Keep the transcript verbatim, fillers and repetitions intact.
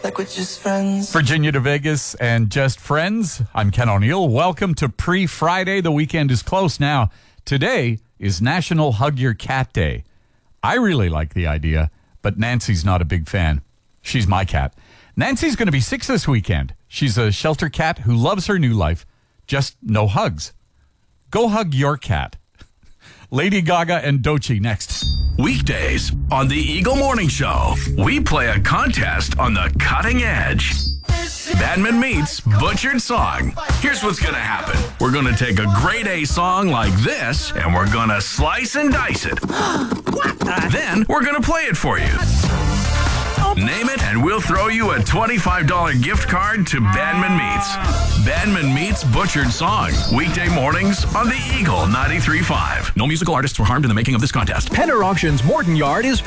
like we're just friends. Virginia to Vegas and just friends. I'm Ken O'Neill. Welcome to Pre-Friday. The weekend is close now. Today is National Hug Your Cat Day. I really like the idea, but Nancy's not a big fan. She's my cat. Nancy's going to be six this weekend. She's a shelter cat who loves her new life. Just no hugs. Go hug your cat. Lady Gaga and Doechii next. Weekdays on the Eagle Morning Show, we play a contest on the cutting edge. Badman meets Butchered Song. Here's what's going to happen. We're going to take a grade A song like this, and we're going to slice and dice it. Then we're going to play it for you. Name it, and we'll throw you a twenty-five dollars gift card to Badman Meets. Badman Meets Butchered Song. Weekday mornings on the Eagle ninety-three point five. No musical artists were harmed in the making of this contest. Penner Auctions Morton Yard is